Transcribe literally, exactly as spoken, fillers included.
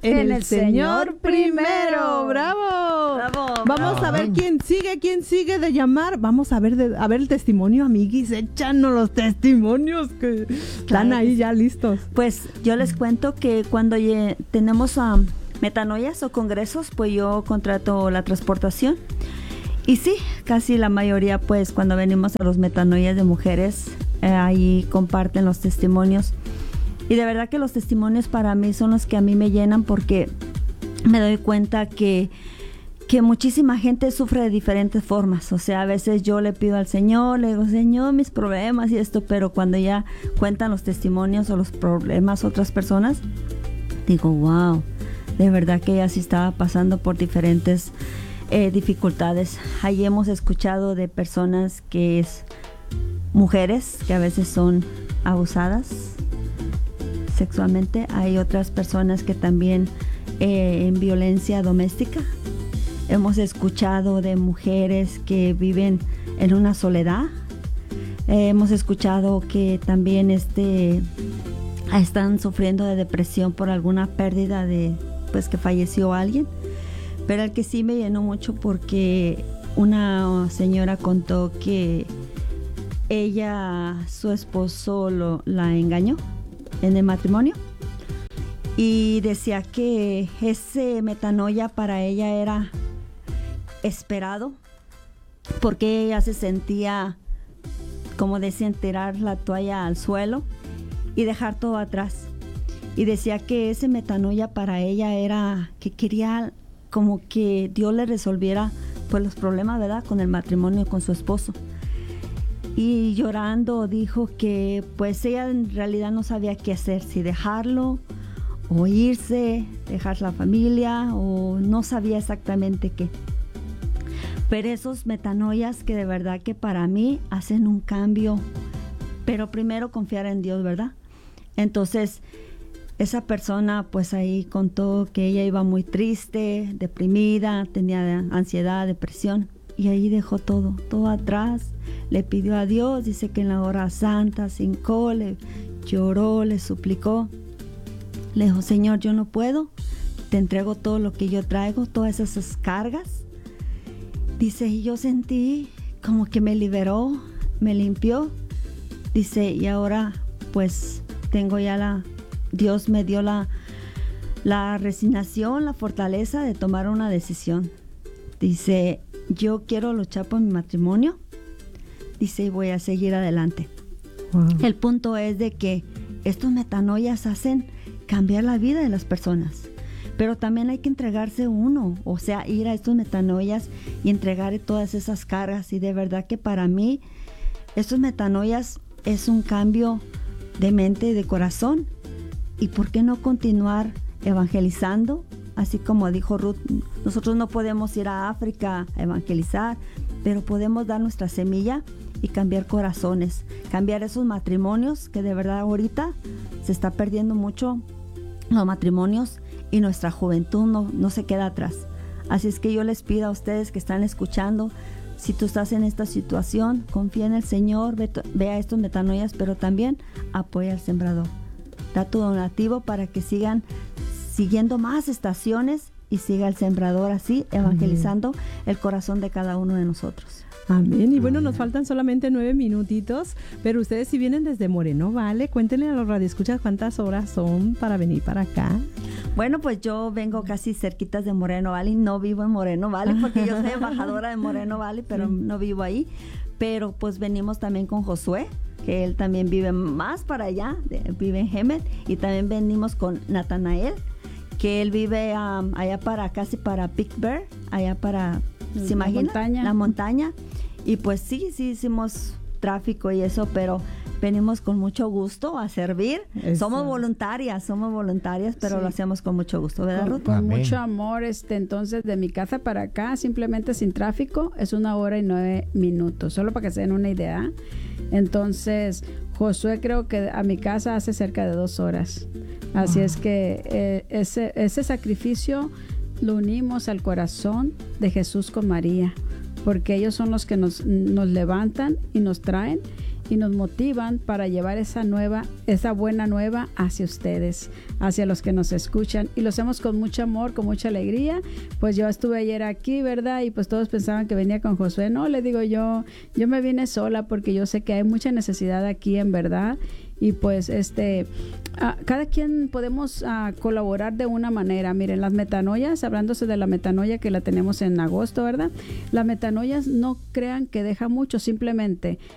en, en el, el Señor, Señor primero. ¡Bravo! ¡Bravo! Vamos bravo. a ver quién sigue, quién sigue de llamar. Vamos a ver, de, a ver el testimonio, amiguis. Échanos los testimonios que están ahí ya listos. Pues yo les cuento que cuando ye- tenemos um, metanoias o congresos, pues yo contrato la transportación. Y sí, casi la mayoría, pues cuando venimos a los metanoias de mujeres, eh, ahí comparten los testimonios. Y de verdad que los testimonios para mí son los que a mí me llenan, porque me doy cuenta que, que muchísima gente sufre de diferentes formas. O sea, a veces yo le pido al Señor, le digo, Señor, mis problemas y esto, pero cuando ya cuentan los testimonios o los problemas otras personas, digo, wow, de verdad que ella sí estaba pasando por diferentes eh, dificultades. Ahí hemos escuchado de personas que es mujeres que a veces son abusadas sexualmente. Hay otras personas que también eh, en violencia doméstica. Hemos escuchado de mujeres que viven en una soledad. Eh, hemos escuchado que también este, están sufriendo de depresión por alguna pérdida de, pues que falleció alguien. Pero el que sí me llenó mucho, porque una señora contó que ella, su esposo lo, la engañó en el matrimonio, y decía que ese metanoia para ella era esperado, porque ella se sentía, como decían, tirar la toalla al suelo y dejar todo atrás. Y decía que ese metanoia para ella era que quería como que Dios le resolviera pues los problemas, ¿verdad?, con el matrimonio con su esposo. Y llorando dijo que pues ella en realidad no sabía qué hacer, si dejarlo o irse, dejar la familia, o no sabía exactamente qué. Pero esos metanoias que de verdad que para mí hacen un cambio, pero primero confiar en Dios, ¿verdad? Entonces esa persona pues ahí contó que ella iba muy triste, deprimida, tenía ansiedad, depresión, y ahí dejó todo, todo atrás. Le pidió a Dios, dice que en la hora santa se hincó, le lloró, le suplicó. Le dijo, Señor, yo no puedo, te entrego todo lo que yo traigo, todas esas cargas. Dice, y yo sentí como que me liberó, me limpió. Dice, y ahora pues tengo ya la, Dios me dio la, la resignación, la fortaleza de tomar una decisión. Dice, yo quiero luchar por mi matrimonio. Dice, y voy a seguir adelante. Wow. El punto es de que estos metanoias hacen cambiar la vida de las personas, pero también hay que entregarse uno, o sea, ir a estos metanoias y entregar todas esas cargas. Y de verdad que para mí estos metanoias es un cambio de mente y de corazón. ¿Y por qué no continuar evangelizando? Así como dijo Ruth, nosotros no podemos ir a África a evangelizar, pero podemos dar nuestra semilla y cambiar corazones, cambiar esos matrimonios que de verdad ahorita se está perdiendo mucho los matrimonios, y nuestra juventud no, no se queda atrás. Así es que yo les pido a ustedes que están escuchando, si tú estás en esta situación, confía en el Señor, ve, ve a estos metanoias, pero también apoya al sembrador. Da tu donativo para que sigan siguiendo más estaciones y siga el sembrador así evangelizando Amén. El corazón de cada uno de nosotros. Amén. Y bueno, nos faltan solamente nueve minutitos, pero ustedes si vienen desde Moreno Valley, cuéntenle a los radioescuchas cuántas horas son para venir para acá. Bueno, pues yo vengo casi cerquitas de Moreno Valley, no vivo en Moreno Valley porque yo soy embajadora de Moreno Valley, pero sí. no vivo ahí. Pero pues venimos también con Josué, que él también vive más para allá, de, vive en Hemet, y también venimos con Natanael, que él vive um, allá para, casi para Big Bear, allá para, ¿se imagina? La montaña. La montaña. Y pues sí, sí hicimos tráfico y eso, pero venimos con mucho gusto a servir. Eso. Somos voluntarias, somos voluntarias, pero sí. lo hacemos con mucho gusto, ¿verdad, con, Ruth? Con mucho amor. Este, entonces, de mi casa para acá, simplemente sin tráfico, es una hora y nueve minutos, solo para que se den una idea. Entonces, Josué creo que a mi casa hace cerca de dos horas. Así wow. es que eh, ese, ese sacrificio lo unimos al corazón de Jesús con María, porque ellos son los que nos, nos levantan y nos traen. y nos motivan para llevar esa nueva, esa buena nueva hacia ustedes, hacia los que nos escuchan, y lo hacemos con mucho amor, con mucha alegría. Pues yo estuve ayer aquí, ¿verdad? Y pues todos pensaban que venía con Josué. No, le digo yo, yo me vine sola porque yo sé que hay mucha necesidad aquí, en verdad. Y pues este uh, cada quien podemos uh, colaborar de una manera. Miren, las metanoias, hablándose de la metanoia que la tenemos en agosto, ¿verdad? Las metanoias no crean que deja mucho, simplemente